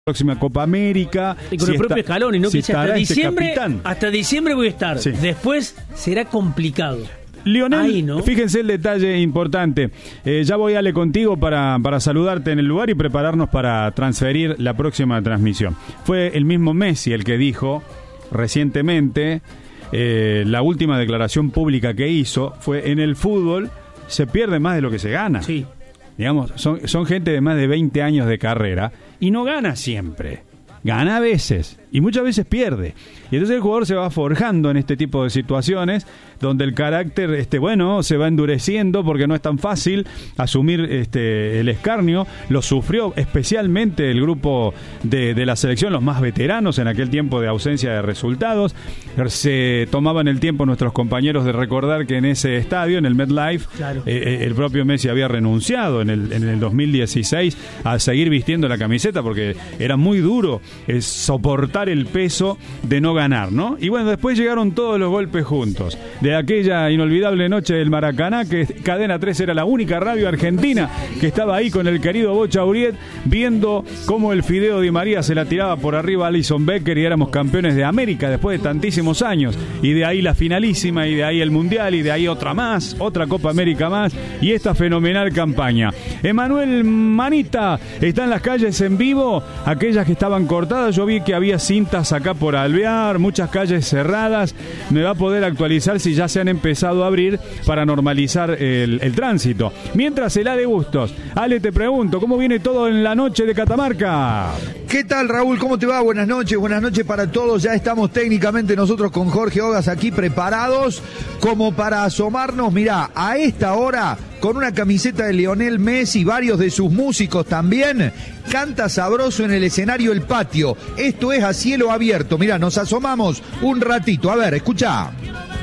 próxima Copa América. Y con el propio Scaloni, ¿no? Si Que hasta diciembre voy a estar. Sí. Después será complicado. Lionel, ahí, ¿no? Fíjense el detalle importante. Ya voy, Ale, contigo para saludarte en el lugar y prepararnos para transferir la próxima transmisión. Fue el mismo Messi el que dijo recientemente, la última declaración pública que hizo fue: en el fútbol se pierde más de lo que se gana. Sí. Digamos, son gente de más de 20 años de carrera y no gana siempre. Gana a veces y muchas veces pierde. Y entonces el jugador se va forjando en este tipo de situaciones donde el carácter se va endureciendo porque no es tan fácil asumir el escarnio. Lo sufrió especialmente el grupo de la selección, los más veteranos en aquel tiempo de ausencia de resultados. Se tomaban el tiempo nuestros compañeros de recordar que en ese estadio, en el MetLife, claro, el propio Messi había renunciado en el 2016 a seguir vistiendo la camiseta porque era muy duro soportar el peso de no ganar, ¿no? Y bueno, después llegaron todos los golpes juntos. De aquella inolvidable noche del Maracaná, que Cadena 3 era la única radio argentina que estaba ahí con el querido Bocha Uriet, viendo cómo el Fideo Di María se la tiraba por arriba a Alison Becker y éramos campeones de América después de tantísimos años. Y de ahí la finalísima, y de ahí el Mundial, y de ahí otra Copa América más, y esta fenomenal campaña. Emanuel Manita está en las calles en vivo, aquellas que estaban cortadas. Yo vi que había cintas acá por Alvear, muchas calles cerradas. Me va a poder actualizar si ya se han empezado a abrir para normalizar el tránsito. Mientras, el Ale Bustos. Ale, te pregunto, ¿cómo viene todo en la noche de Catamarca? ¿Qué tal, Raúl? ¿Cómo te va? Buenas noches para todos. Ya estamos técnicamente nosotros con Jorge Ogas aquí preparados como para asomarnos, mirá, a esta hora con una camiseta de Lionel Messi, varios de sus músicos también. Canta sabroso en el escenario El Patio. Esto es a cielo abierto. Mirá, nos asomamos un ratito. A ver, escuchá.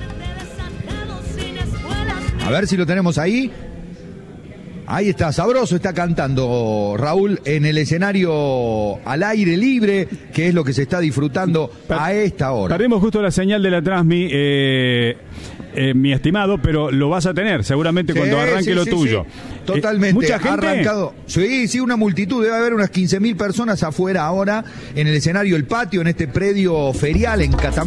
A ver si lo tenemos ahí. Ahí está, sabroso está cantando Raúl en el escenario al aire libre, que es lo que se está disfrutando a esta hora. Perdimos justo la señal de la transmi, mi estimado, pero lo vas a tener seguramente cuando arranque lo tuyo. Sí. Totalmente. ¿Mucha gente? Ha arrancado. Sí, una multitud. Debe haber unas 15.000 personas afuera ahora en el escenario El Patio, en este predio ferial en Catamarca.